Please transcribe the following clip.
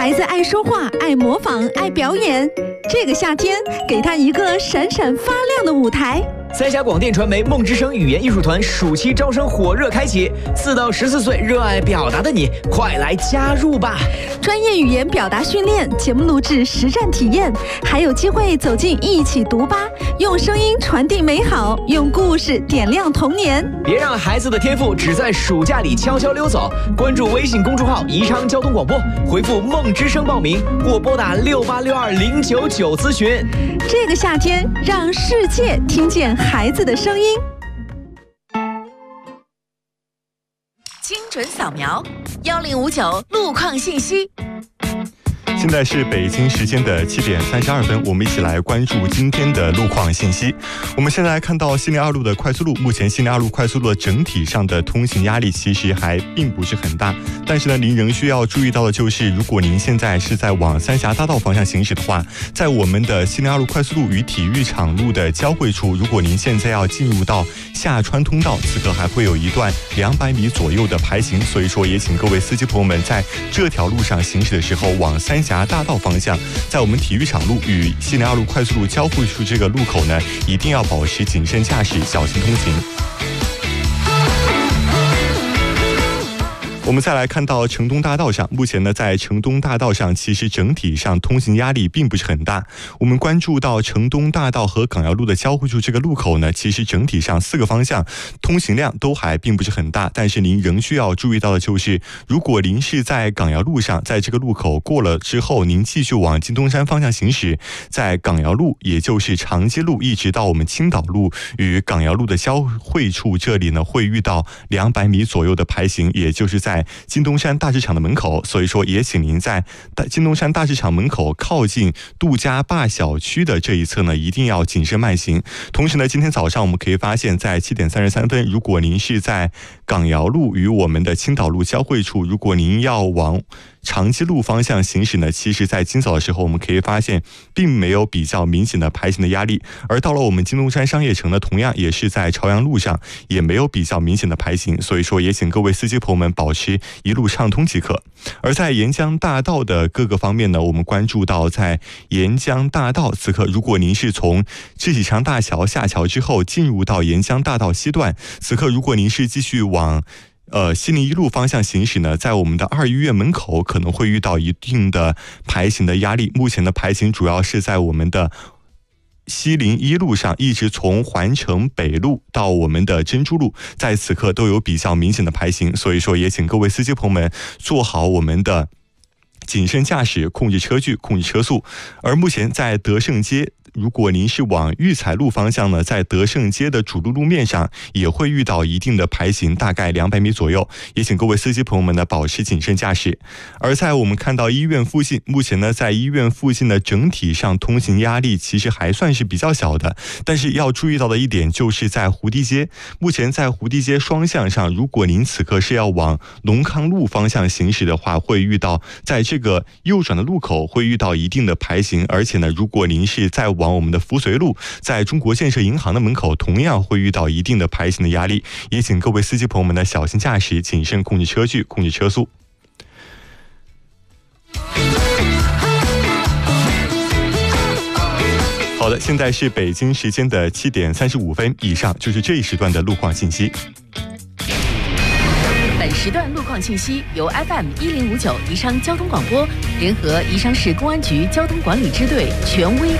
孩子爱说话，爱模仿，爱表演。这个夏天，给他一个闪闪发亮的舞台。 三峡广电传媒梦之声语言艺术团暑期招生火热开启，4到14岁热爱表达的你，快来加入吧！ 专业语言表达训练、节目录制实战体验，还有机会走进一起读吧，用声音传递美好，用故事点亮童年。 别让孩子的天赋只在暑假里悄悄溜走。关注微信公众号宜昌交通广播，回复梦之声报名，或拨打6862099咨询。 这个夏天，让世界听见孩子的声音。 精准扫描1059路况信息。 现在是北京时间的7点32分，我们一起来关注今天的路况信息。我们现在看到西宁2路的快速路，目前西宁2路快速路的整体上的通行压力其实还并不是很大，但是呢，您仍需要注意到的就是，如果您现在是在往三峡大道方向行驶的话，在我们的西宁2路快速路与体育场路的交汇处，如果您现在要进入到下川通道，此刻还会有一段200米左右的排行，所以说也请各位司机朋友们在这条路上行驶的时候，往三峡大道方向，在我们体育场路与西宁2路快速路交汇处这个路口呢，一定要保持谨慎驾驶，小心通行。我们再来看到城东大道上，目前呢，在城东大道上，其实整体上通行压力并不是很大。我们关注到城东大道和港瑶路的交汇处这个路口呢，其实整体上4个方向通行量都还并不是很大，但是您仍需要注意到的就是，如果您是在港瑶路上，在这个路口过了之后，您继续往金东山方向行驶，在港瑶路，也就是长街路，一直到我们青岛路与港瑶路的交汇处，这里呢会遇到200米左右的排行，也就是在金东山大市场的门口，所以说也请您在金东山大市场门口靠近杜家坝小区的这一侧呢，一定要谨慎慢行。同时呢，今天早上我们可以发现，在7点33分，如果您是在港瑶路与我们的青岛路交汇处，如果您要往长街路方向行驶呢，其实在今早的时候我们可以发现并没有比较明显的排行的压力，而到了我们金东山商业城呢，同样也是在朝阳路上也没有比较明显的排行，所以说也请各位司机朋友们保持一路畅通即可。而在沿江大道的各个方面呢，我们关注到在沿江大道，此刻如果您是从知喜长大桥下桥之后进入到沿江大道西段，此刻如果您是继续往西宁1路方向行驶呢，在我们的2医院门口可能会遇到一定的排行的压力。目前的排行主要是在我们的西宁1路上，一直从环城北路到我们的珍珠路，在此刻都有比较明显的排行，所以说也请各位司机朋友们做好我们的谨慎驾驶，控制车距，控制车速。而目前在德胜街，如果您是往育才路方向呢，在德胜街的主路路面上也会遇到一定的排行，大概200米左右，也请各位司机朋友们呢保持谨慎驾驶。而在我们看到医院附近，目前呢在医院附近的整体上通行压力其实还算是比较小的，但是要注意到的一点就是在胡地街，目前在胡地街双向上，如果您此刻是要往龙康路方向行驶的话，会遇到在这个右转的路口会遇到一定的排行，而且呢，如果您是在往我们的福绥路，在中国建设银行的门口，同样会遇到一定的排行的压力，也请各位司机朋友们呢小心驾驶，谨慎控制车距，控制车速。好的，现在是北京时间的7点35分，以上就是这一时段的路况信息。 本时段路况信息由 FM1059宜昌交通广播联合宜昌市公安局交通管理支队权威